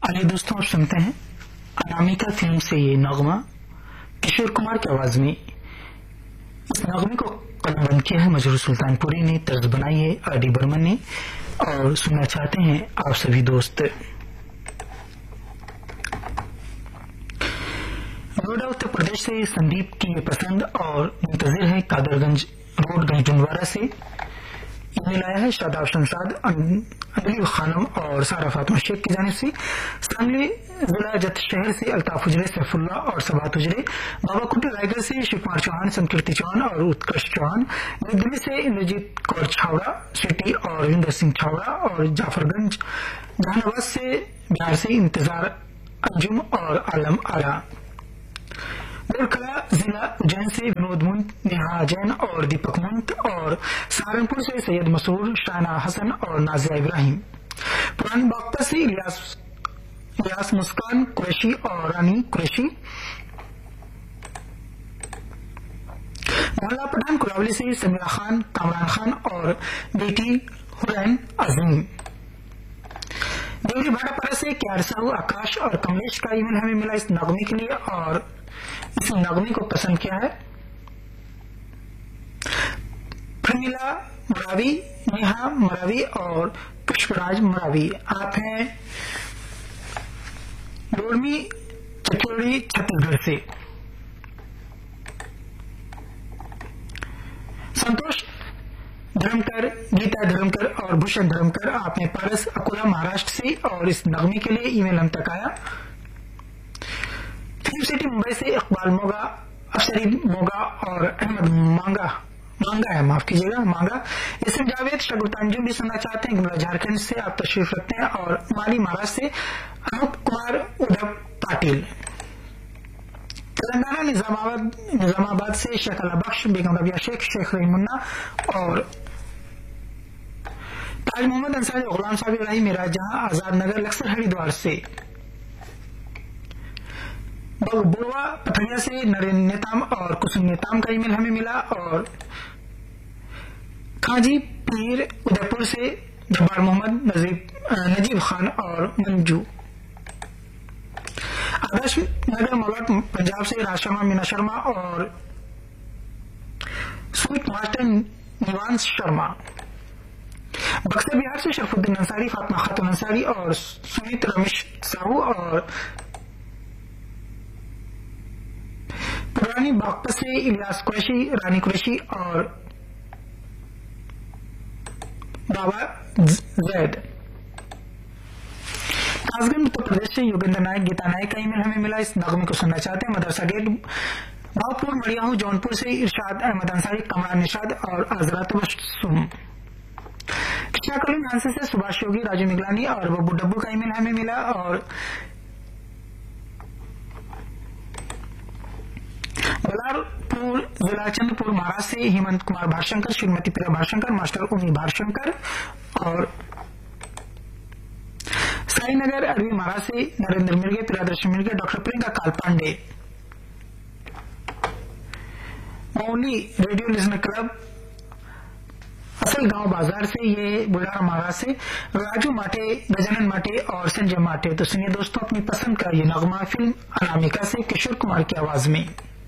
आइए दोस्तों, आप सुनते हैं अनामिका फिल्म से ये नगमा किशोर कुमार की आवाज में। इस नगमे को कलमबंद किया है मजरूर सुल्तानपुरी ने, तर्ज बनाई है आर.डी. बर्मन ने, और सुनना चाहते हैं आप सभी दोस्त। नोएडा उत्तर प्रदेश से संदीप की ये पसंद और मुंतजिर है कादरगंज रोड गंजडुंडवारा से। ईमेल आया है शादाब शमशाद, अंजलि खानम और सारा फातिमा शेख की जानिब से। सांगली जिला जत शहर से अल्ताफ उजरे, सैफुल्ला और सबात उजरे। बाबाकुटी रायगढ़ से शिवकुमार चौहान, संकीर्ति चौहान और उत्कर्ष चौहान। नई दिल्ली से इंद्रजीत कौर छावड़ा सिटी और रविंदर सिंह छावड़ा। और जाफरगंज जहानाबाद से बिहार से इंतजार अंजुम और आलम आरा। गोरखला जिला उज्जैन से विनोद मुंत, नेहा जैन और दीपक मुंत। और सहारनपुर से सैयद मसूर, शाना हसन और नाजिया इब्राहिम। पुरानी बागपत से इलियास मुस्कान कुरैशी और रानी कुरैशी। मोहल्ला पठान कुलावली से समीरा खान, कामरान खान और बेटी हुरैन अजीम। देवरी भाटापारा से क्यार साहू, आकाश और कमलेश का ईमेल हमें मिला इस नगमे के लिए, और इस नगमे को पसंद किया है प्रमिला मरावी, नेहा मरावी और पुष्पराज मरावी। आप हैं डोरमी चतुर्ड़ी छत्तीसगढ़ से। संतोष धर्मकर, गीता धर्मकर और भूषण धर्मकर, आपने पारस अकोला महाराष्ट्र से, और इस नगमे के लिए ईमेल हम तक आया। फिल्म सिटी मुंबई से इकबाल मोगा, अफसरी मोगा और अहमद मांगा है, माफ कीजिएगा, मांगा। इसमें जावेद शगुफ्तांजुम भी सुनना चाहते हैं। गुमला झारखंड से आप तशरीफ रखते हैं। और माली महाराष्ट्र से अनूप कुमार उद्धव पाटिल। तेलंगाना निजामाबाद से शेख अला बख्श, बेगम रबिया शेख, शेख रहीमुन्ना और ताज मोहम्मद अंसारी, गुलाम साहब इब्राहिम, मेरा जहां, आजाद नगर, लक्सर हरिद्वार से। बुढ़वा पथरिया से नरेंद्र नेताम और कुसुम नेताम का ईमेल हमें मिला। और खाजी पीर उदयपुर से जब्बार मोहम्मद, नजीब खान और मंजू। आदर्श नगर मलौट पंजाब से राज शर्मा, मीना शर्मा और स्वीट मास्टर निवांश शर्मा। बक्सर बिहार से शरफुद्दीन अंसारी, फातिमा खातून अंसारी और सुनीत रमेश साहू। और पुरानी बागपत से इलियास कुरैशी, रानी कुरैशी और बाबा जैद। कासगंज उत्तर प्रदेश से योगेंद्र नायक, गीता नायक का ईमेल हमें मिला। इस नगमे को सुनना चाहते हैं। मदरसा गेट भावपुर मड़ियाहू जौनपुर से इरशाद अहमद अंसारी, कमरान निशाद और आजरा तबस्सुम। कृष्णा कलीम झांसी से सुभाष योगी, राजू मिगलानी और बब्बू डब्बू का ईमेल हमें मिला। और बलारपुर जिला चंद्रपुर महाराष्ट्र से हेमंत कुमार भारशंकर, श्रीमती प्रिया भारशंकर, मास्टर उमी भारशंकर। और साईनगर अरवी महाराष्ट्र से नरेंद्र मिर्गे, प्रियादर्शन मिर्गे, डॉक्टर प्रियंका काल पांडे। मौली रेडियो लिजनर क्लब असल गांव बाजार से, ये बुल्ढाना महाराष्ट्र से राजू माटे, गजानन माटे और संजय माटे। तो सुनिए दोस्तों अपनी पसंद का ये नगमा फिल्म अनामिका से किशोर कुमार की आवाज में।